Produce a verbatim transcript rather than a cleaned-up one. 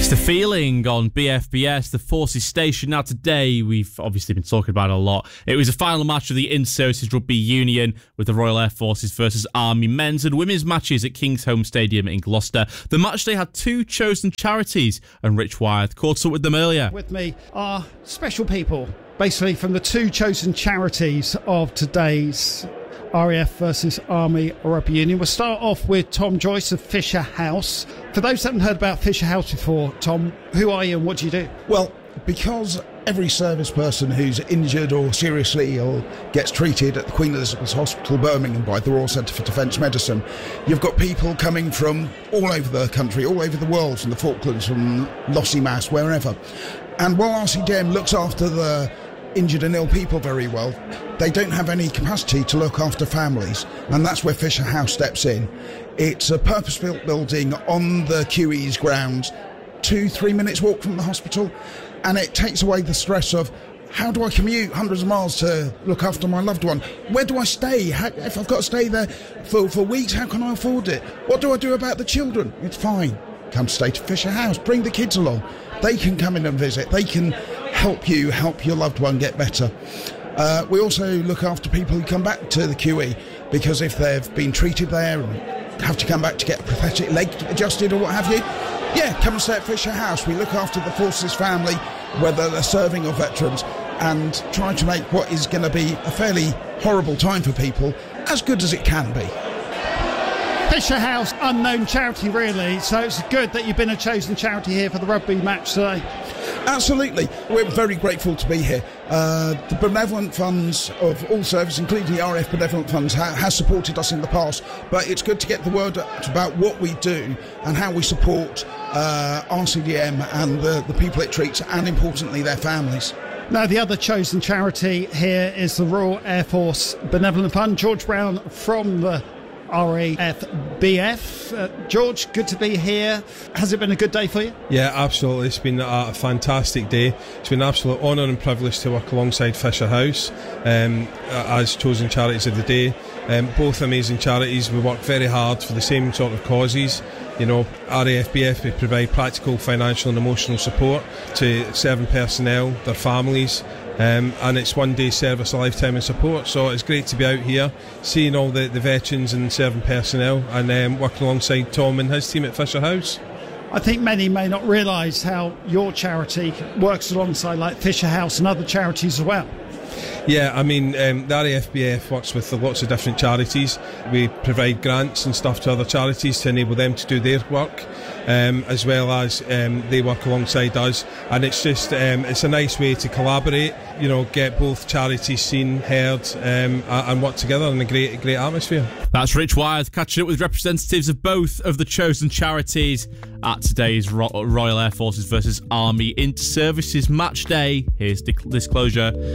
It's The Feeling on B F B S, the Forces Station. Now today, we've obviously been talking about it a lot. It was the final match of the Inter-Services Rugby Union with the Royal Air Forces versus Army men's and women's matches at Kingsholm Stadium in Gloucester. The match day had two chosen charities, and Rich Wyeth caught up with them earlier. With me are special people, basically from the two chosen charities of today's R A F versus Army Rugby Union. We'll start off with Tom Joyce of Fisher House. For those that haven't heard about Fisher House before, Tom, who are you and what do you do? Well, because every service person who's injured or seriously ill gets treated at the Queen Elizabeth's Hospital, Birmingham, by the Royal Centre for Defence Medicine, you've got people coming from all over the country, all over the world, from the Falklands, from Lossiemouth, wherever. And while R C D M looks after the injured and ill people very well, they don't have any capacity to look after families, and that's where Fisher House steps in. It's a purpose-built building on the Q E's grounds, two, three minutes walk from the hospital, and it takes away the stress of how do I commute hundreds of miles to look after my loved one? Where do I stay? How, if I've got to stay there for, for weeks, how can I afford it? What do I do about the children? It's fine. Come stay to Fisher House. Bring the kids along. They can come in and visit. They can help you help your loved one get better. Uh, we also look after people who come back to the Q E, because if they've been treated there and have to come back to get a prosthetic leg adjusted or what have you, yeah, come and stay at Fisher House. We look after the Forces family, whether they're serving or veterans, and try to make what is going to be a fairly horrible time for people as good as it can be. Fisher House, unknown charity really, so it's good that you've been a chosen charity here for the rugby match today. Absolutely. We're very grateful to be here. Uh, the benevolent funds of all services, including the R A F benevolent funds, ha- has supported us in the past, but it's good to get the word out about what we do and how we support uh, R C D M and the, the people it treats, and importantly their families. Now, the other chosen charity here is the Royal Air Force Benevolent Fund. George Brown from the R A F B F. Uh, George, good to be here. Has it been a good day for you? Yeah, absolutely. It's been a, a fantastic day. It's been an absolute honour and privilege to work alongside Fisher House um, as chosen charities of the day. Um, both amazing charities. We work very hard for the same sort of causes. You know, R A F B F, we provide practical, financial and emotional support to serving personnel, their families, um, and it's one day service, a lifetime of support. So it's great to be out here, seeing all the, the veterans and serving personnel, and um, working alongside Tom and his team at Fisher House. I think many may not realise how your charity works alongside like Fisher House and other charities as well. Yeah, I mean, um, the R A F B F works with lots of different charities. We provide grants and stuff to other charities to enable them to do their work, um, as well as um, they work alongside us. And it's just, um, it's a nice way to collaborate, you know, get both charities seen, heard, um, and work together in a great, great atmosphere. That's Rich Wyeth catching up with representatives of both of the chosen charities at today's Ro- Royal Air Forces versus Army Inter-Services match day. Here's disclosure.